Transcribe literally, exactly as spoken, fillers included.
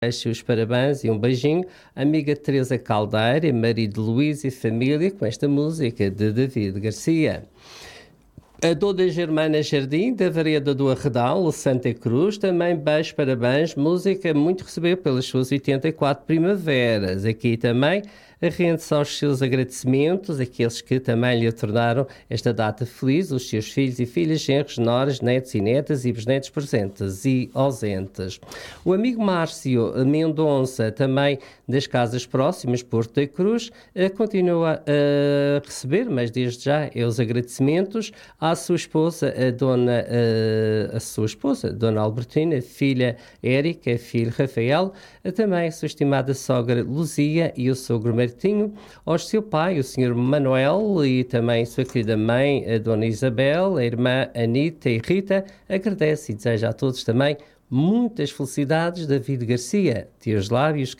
os parabéns e um beijinho, amiga Teresa Caldeira, marido Luís e família, com esta música de David Garcia. A Dona Germana Jardim, da Vereda do Arredal, Santa Cruz, também beijo, parabéns, música muito recebeu pelas suas oitenta e quatro primaveras. Aqui também rende-se aos seus agradecimentos, aqueles que também lhe tornaram esta data feliz, os seus filhos e filhas, genros, noras, netos e netas e bisnetos presentes e ausentes. O amigo Márcio Mendonça, também das casas próximas, Porto da Cruz, continua a receber, mas desde já, é os agradecimentos à sua esposa, a dona, a, a sua esposa, Dona Albertina, filha Érica, filho Rafael, também a sua estimada sogra Luzia e o sogro Martinho, ao seu pai, o senhor Manuel, e também a sua querida mãe, a Dona Isabel, a irmã Anita e Rita, agradece e deseja a todos também muitas felicidades. David Garcia, teus lábios